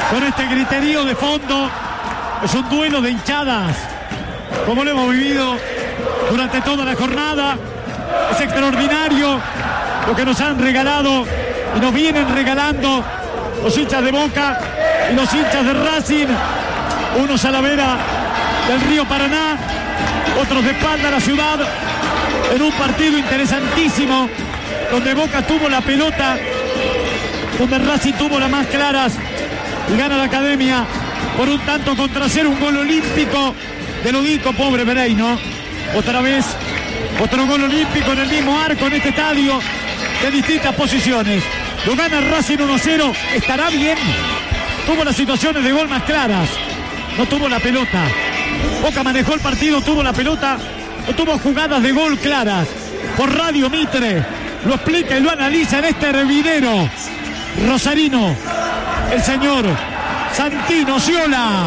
con este griterío de fondo. Es un duelo de hinchadas, como lo hemos vivido durante toda la jornada. Es extraordinario lo que nos han regalado y nos vienen regalando los hinchas de Boca y los hinchas de Racing. Unos a la vera del río Paraná, otros de espalda a la ciudad, en un partido interesantísimo donde Boca tuvo la pelota, donde Racing tuvo las más claras y gana la Academia por un tanto contra cero, un gol olímpico de Lodico, pobre Pereino. Otra vez, otro gol olímpico en el mismo arco en este estadio, de distintas posiciones. Lo gana Racing 1-0, estará bien. Tuvo las situaciones de gol más claras, no tuvo la pelota. Boca manejó el partido, tuvo la pelota, no tuvo jugadas de gol claras. Por Radio Mitre lo explica y lo analiza en este hervidero rosarino el señor Santino Sciola.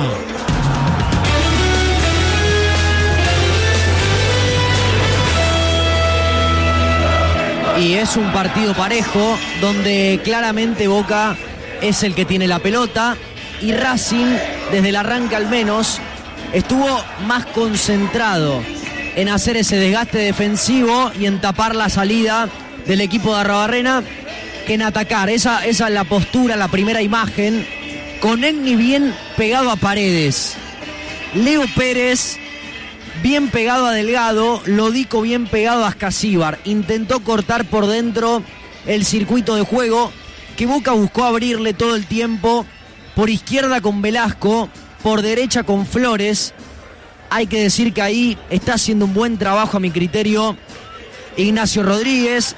Y es un partido parejo donde claramente Boca es el que tiene la pelota y Racing, desde el arranque al menos, estuvo más concentrado en hacer ese desgaste defensivo y en tapar la salida del equipo de Arruabarrena que en atacar. Esa es la postura, la primera imagen, con Egni bien pegado a Paredes, Leo Pérez bien pegado a Delgado, Lodico bien pegado a Ascasíbar. Intentó cortar por dentro el circuito de juego que Boca buscó abrirle todo el tiempo, por izquierda con Velasco, por derecha con Flores. Hay que decir que ahí está haciendo un buen trabajo a mi criterio Ignacio Rodríguez.